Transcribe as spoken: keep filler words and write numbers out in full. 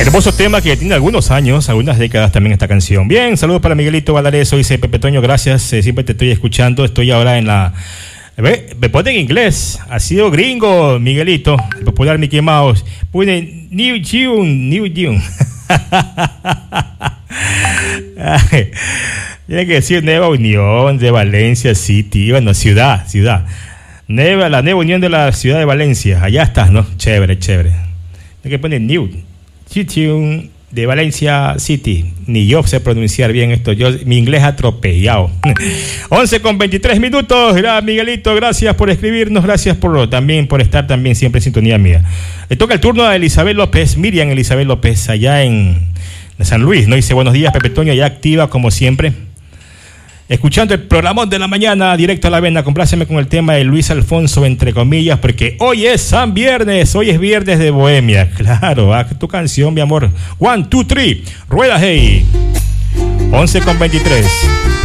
Hermoso tema que tiene algunos años, algunas décadas también esta canción. Bien, saludos para Miguelito Valareso, dice Pepe Toño, gracias, eh, siempre te estoy escuchando, estoy ahora en la... ¿Ve? Me pone en inglés, ha sido gringo, Miguelito, el popular Mickey Mouse, pone New June, New June. Tiene que decir Nueva Unión de Valencia City, bueno, ciudad, ciudad. Nueva, la nueva unión de la ciudad de Valencia, allá estás, ¿no? Chévere, chévere. Tiene que poner New June de Valencia City. Ni yo sé pronunciar bien esto, yo mi inglés atropellado. once con veintitrés minutos. Gracias, Miguelito, gracias por escribirnos, gracias por también por estar también siempre en sintonía mía. Le toca el turno a Elizabeth López, Miriam Elizabeth López, allá en San Luis, ¿no? Dice buenos días, Pepe Toño, ya activa como siempre, escuchando el programón de la mañana, directo a la vena. Compláceme con el tema de Luis Alfonso, entre comillas, porque hoy es San Viernes, hoy es Viernes de Bohemia. Claro, ¿ah? Tu canción, mi amor. One, two, three, rueda, hey. once con veintitrés.